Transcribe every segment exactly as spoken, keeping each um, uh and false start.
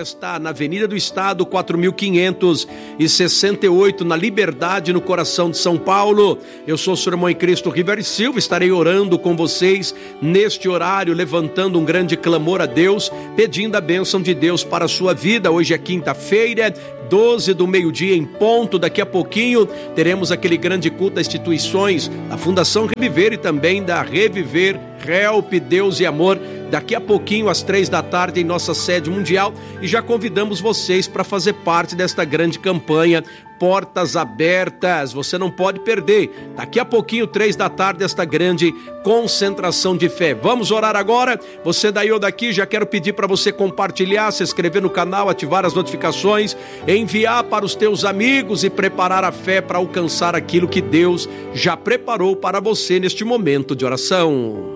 está na Avenida do Estado, quatro mil quinhentos e sessenta e oito, na Liberdade, no coração de São Paulo. Eu sou o seu irmão em Cristo, Riveri Silva, estarei orando com vocês neste horário, levantando um grande clamor a Deus, pedindo a bênção de Deus para a sua vida. Hoje é quinta-feira, doze do meio-dia em ponto. Daqui a pouquinho teremos aquele grande culto das instituições da Fundação Reviver e também da Reviver, Help, Deus e Amor. Daqui a pouquinho, às três da tarde, em nossa sede mundial, e já convidamos vocês para fazer parte desta grande campanha Portas Abertas. Você não pode perder. Daqui a pouquinho, três da tarde, esta grande concentração de fé. Vamos orar agora? Você daí ou daqui, já quero pedir para você compartilhar, se inscrever no canal, ativar as notificações, enviar para os teus amigos e preparar a fé para alcançar aquilo que Deus já preparou para você neste momento de oração.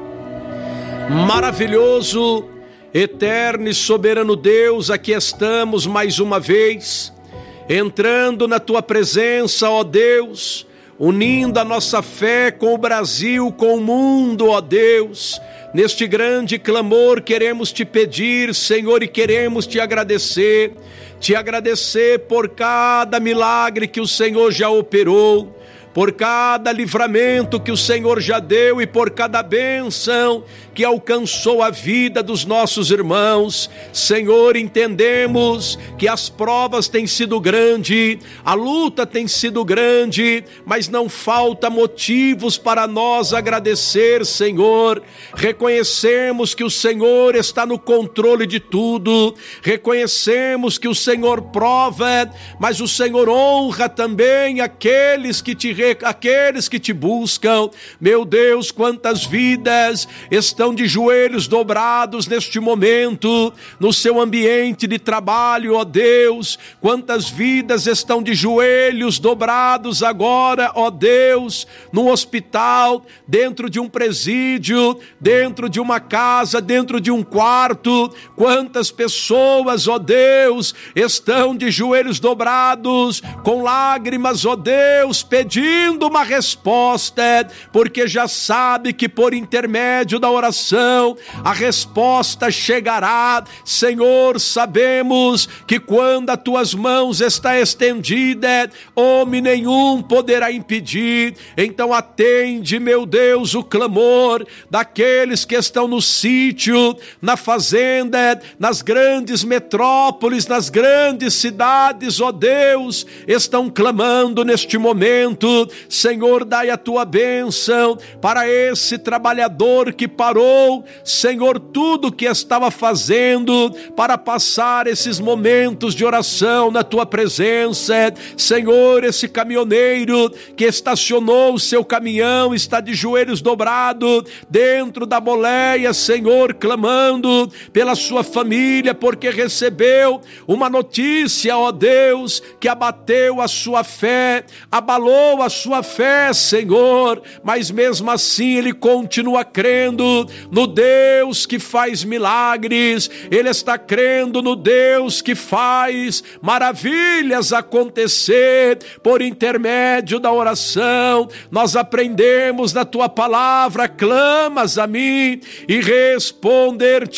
Maravilhoso, eterno e soberano Deus, aqui estamos mais uma vez, entrando na tua presença, ó Deus, unindo a nossa fé com o Brasil, com o mundo, ó Deus. Neste grande clamor queremos te pedir, Senhor, e queremos te agradecer, te agradecer por cada milagre que o Senhor já operou, por cada livramento que o Senhor já deu e por cada bênção que alcançou a vida dos nossos irmãos. Senhor, entendemos que as provas têm sido grandes, a luta tem sido grande, mas não falta motivos para nós agradecer, Senhor. Reconhecemos que o Senhor está no controle de tudo, reconhecemos que o Senhor prova, mas o Senhor honra também aqueles que te aqueles que te buscam. Meu Deus, quantas vidas estão de joelhos dobrados neste momento, no seu ambiente de trabalho, ó Deus. Quantas vidas estão de joelhos dobrados agora, ó Deus, no hospital, dentro de um presídio, dentro de uma casa, dentro de um quarto. Quantas pessoas, ó Deus, estão de joelhos dobrados, com lágrimas, ó Deus, pedindo uma resposta, porque já sabe que por intermédio da oração a resposta chegará. Senhor, sabemos que quando as tuas mãos está estendida, homem nenhum poderá impedir. Então atende, meu Deus, o clamor daqueles que estão no sítio, na fazenda, nas grandes metrópoles, nas grandes cidades, ó Deus, estão clamando neste momento. Senhor, dai a tua bênção para esse trabalhador que parou, Senhor, tudo que estava fazendo para passar esses momentos de oração na tua presença. Senhor, esse caminhoneiro que estacionou o seu caminhão, está de joelhos dobrados dentro da boleia, Senhor, clamando pela sua família, porque recebeu uma notícia, ó Deus, que abateu a sua fé, abalou a sua fé, Senhor, mas mesmo assim ele continua crendo no Deus que faz milagres, ele está crendo no Deus que faz maravilhas acontecer por intermédio da oração. Nós aprendemos na tua palavra: clamas a mim e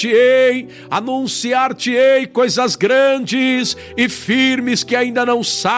responder-te-ei, anunciar-te-ei coisas grandes e firmes que ainda não sabes.